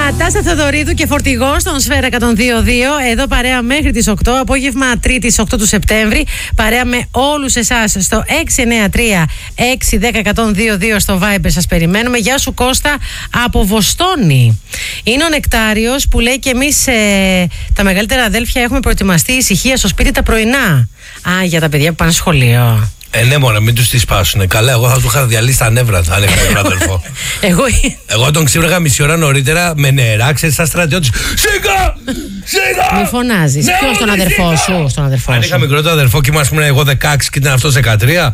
Τάστα Θεοδωρίδου και Φορτηγό στον Σφαίρα 102.2. Εδώ παρέα μέχρι τις 8. Απόγευμα Τρίτης 8 του Σεπτέμβρη. Παρέα με όλους εσάς στο 693-610-102.2 στο Viber. Σας περιμένουμε. Γεια σου Κώστα από Βοστόνη. Είναι ο Νεκτάριος που λέει και εμείς τα μεγαλύτερα αδέλφια έχουμε προετοιμαστεί ησυχία στο σπίτι τα πρωινά. Για τα παιδιά που πάνε σχολείο. Ναι, μωρέ, μην τους τις σπάσουνε. Καλά, εγώ θα του είχα διαλύσει τα νεύρα αν είχα ένα αδελφό. Εγώ τον ξύπναγα μισή ώρα νωρίτερα με νερά, ξέρεις, σαν στρατιώτης. Σιγά! Σιγά! Μη φωνάζεις. Ποιος τον αδερφό σου? Αν είχα μικρότερο αδερφό και ήμουν εγώ 16 και ήταν αυτός 13. Ναι, αλλά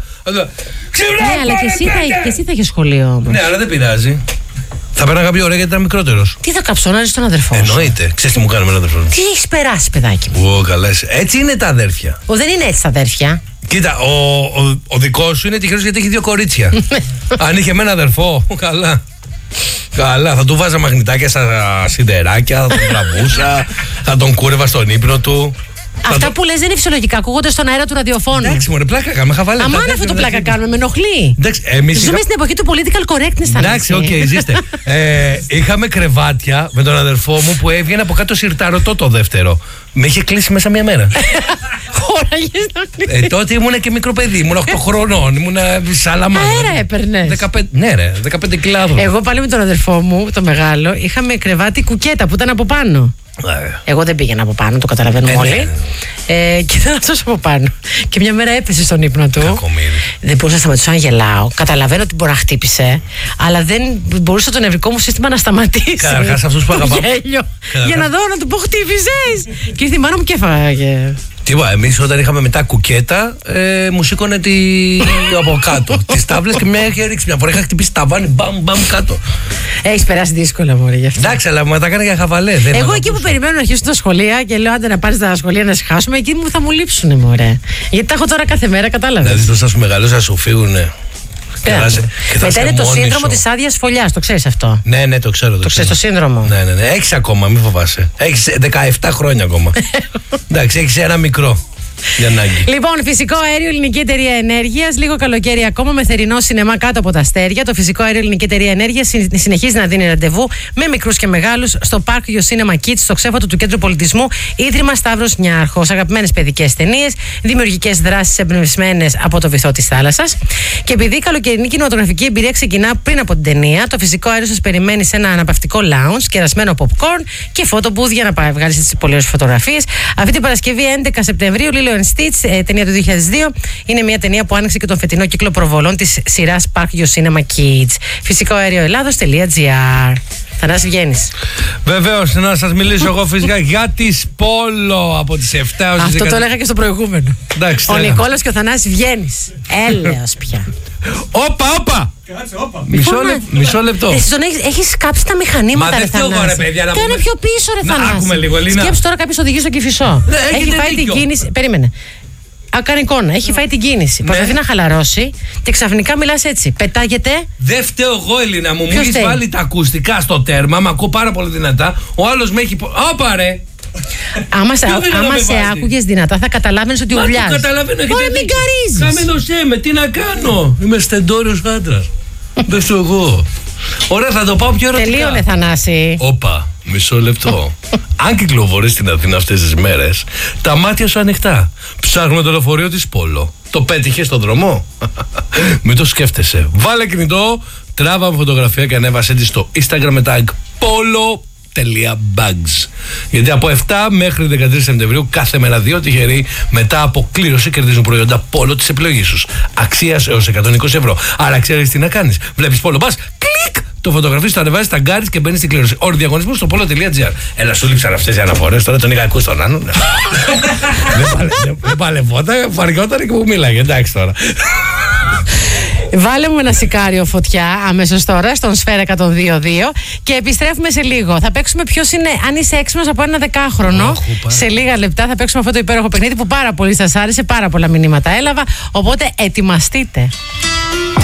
και εσύ θα είχε σχολείο όμως. Ναι, αλλά δεν πειράζει. Θα πέραγα πιο ωραία γιατί ήταν μικρότερος. Τι θα καψωνάζεις τον αδερφό σου? Εννοείται. Ξέρεις τι μου κάνει με τον αδερφό μου? Τι έχεις περάσει, παιδάκι μου? Καλά, έτσι είναι τα αδέρφια. Δεν είναι έτσι τα αδέρφια. Κοίτα, ο δικός σου είναι τυχερός γιατί έχει 2 κορίτσια. Αν είχε με ένα αδερφό, καλά. Καλά, θα του βάζα μαγνητάκια στα σιδεράκια, θα τον τραβούσα, θα τον κούρευα στον ύπνο του. Αυτά που λες δεν είναι φυσιολογικά, ακούγονται στον αέρα του ραδιοφώνου. Εντάξει, μωρέ, πλάκα κάνουμε, χαβαλέ. Αμάν αυτό το πλάκα κάνουμε, με ενοχλεί. Ζούμε στην εποχή του political correctness, θα εντάξει, οκ, ζήστε. Είχαμε κρεβάτια με τον αδερφό μου που έβγαινε από κάτω σιρταρωτό το δεύτερο. Με είχε κλείσει μέσα μία μέρα. Χώραγες να κλείσει. Τότε ήμουν και μικρό παιδί, ήμουν 8 χρονών, ήμουν σαλαμάνο. Αέρα έπαιρνε. 15, ναι, ρε, 15 κιλά. Εγώ πάλι με τον αδερφό μου, το μεγάλο, είχαμε κρεβάτι κουκέτα που ήταν από πάνω. Εγώ δεν πήγαινα από πάνω, το καταλαβαίνουμε όλοι. Και ήταν αυτός από πάνω. Και μια μέρα έπεσε στον ύπνο του. Δεν μπορούσα να σταματήσω να γελάω. Καταλαβαίνω ότι μπορεί να χτύπησε, αλλά δεν μπορούσε το νευρικό μου σύστημα να σταματήσει. Καταρχάς αυτούς που αγαπάμε. Για να δω, να του πω χτύπησες. Και ήρθε η μάνα μου και έφαγε. Τίποτα, εμείς όταν είχαμε μετά κουκέτα, μου σήκωνε από κάτω τις τάβλες και με είχε ρίξει μια φορά. Είχα χτυπήσει ταβάνι, μπαμ κάτω. Έχεις περάσει δύσκολα, μωρέ, γι' αυτό. Εντάξει, αλλά μου τα έκανε για χαβαλέ. Εγώ εκεί που περιμένω να αρχίσουν τα σχολεία και λέω άντε να πάρεις τα σχολεία να συχάσουμε, εκεί μου θα μου λείψουνε, μωρέ. Γιατί τα έχω τώρα κάθε μέρα, κατάλαβες. Δηλαδή τόσο θα σου μεγαλώσει, θα σου φύγουνε. Μετά είναι το σύνδρομο της άδειας φωλιάς, το ξέρεις αυτό? Ναι, το ξέρω. Το ξέρεις το σύνδρομο? Ναι. Έχεις ακόμα, μην φοβάσαι. Έχεις 17 χρόνια ακόμα. Εντάξει, έχεις ένα μικρό. Λοιπόν, φυσικό αέριο Ελληνική Εταιρεία Ενέργειας. Λίγο καλοκαίρι ακόμα με θερινό σινεμά κάτω από τα αστέρια. Το φυσικό αέριο Ελληνική Εταιρεία Ενέργειας συνεχίζει να δίνει ραντεβού με μικρούς και μεγάλους στο Park Your Cinema Kids, στο ξέφωτο του Κέντρου Πολιτισμού, Ίδρυμα Σταύρος Νιάρχος. Αγαπημένες παιδικές ταινίες, δημιουργικές δράσεις εμπνευσμένες από το βυθό της θάλασσας. Και επειδή η καλοκαιρινή κινηματογραφική εμπειρία ξεκινά πριν από την ταινία, το φυσικό αέριο σας περιμένει σε ένα αναπαυτικό lounge, κερασμένο popcorn και photo booth για να βγάλεις τις πολύ ωραίες φωτογραφίες. Αυτή την Παρασκευή 11 Σεπτεμβρίου, Stitch, ταινία του 2002. Είναι μια ταινία που άνοιξε και τον φετινό κύκλο προβολών της σειράς Park Your Cinema Kids. Φυσικό αέριο Ελλάδος.gr. Θανάση, βγαίνεις? Βεβαίως, να σας μιλήσω εγώ φυσικά για τις Πόλο από τις 7 έως τις 10. Αυτό το έλεγα και στο προηγούμενο. Εντάξει, ο Νικόλας και ο Θανάσης, βγαίνεις. Έλεος πια. Όπα! Μισό λεπτό. Εσύ τον έχεις κάψει τα μηχανήματα, ρε Θανάση. Κάνε πιο πίσω, ρε Θανάση. Άκουμε λίγο, Ελίνα. Σκέψου τώρα κάποιος οδηγεί στο Κηφισό. Έχει φάει την κίνηση. Περίμενε. Κάνει εικόνα. Έχει φάει την κίνηση. Προσπαθεί να χαλαρώσει και ξαφνικά μιλάς έτσι. Πετάγεται. Δεν φταίω εγώ, Ελίνα μου. Μου έχεις βάλει τα ακουστικά στο τέρμα. Μ' ακούω πάρα πολύ δυνατά. Ο άλλος με έχει. Όπα ρε! Άμα σε άκουγες δυνατά, θα καταλάβαινες ότι ουρλιάζεις. Το καταλαβαίνω. Ωραία, μην καρίζεις. Καμένωσέ με, τι να κάνω. Είμαι στεντόριος άντρας. Δεν σου εγώ. Ωραία, θα το πάω πιο ερωτικά. Τελείωνε, Θανάση. Όπα, μισό λεπτό. Αν κυκλοφορείς στην Αθήνα αυτές τις μέρες, τα μάτια σου ανοιχτά. Ψάχνουμε το λεωφορείο της Πόλο. Το πέτυχε στον δρόμο? Μην το σκέφτεσαι. Βάλε κινητό, τράβα με φωτογραφία και ανέβασέ τη στο Instagram με tag polo.bags. Γιατί από 7 μέχρι 13 Σεπτεμβρίου κάθε μέρα 2 τυχεροί μετά από κλήρωση κερδίζουν προϊόντα Πόλο της επιλογής τους. Αξίας έως 120 ευρώ. Άρα ξέρεις τι να κάνεις. Βλέπεις Πόλο, πας, κλικ! Το φωτογραφείς, το ανεβάζεις, τα γκάρεις και μπαίνεις στην κλήρωση. Όροι διαγωνισμού στο polo.gr. Έλα, σου λείψαν αυτές οι αναφορές. Τώρα τον είχα ακούσει τον άλλον. Δεν παλευόταν, φαριόταν και μου μίλαγε. Εντάξει τώρα. Βάλε μου ένα σικάριο φωτιά αμέσως τώρα στον Σφαίρα 102.2 και επιστρέφουμε σε λίγο. Θα παίξουμε ποιος είναι, αν είσαι έξυπνος από ένα 10χρονο. Σε λίγα λεπτά θα παίξουμε αυτό το υπέροχο παιχνίδι που πάρα πολύ σας άρεσε, πάρα πολλά μηνύματα έλαβα. Οπότε ετοιμαστείτε.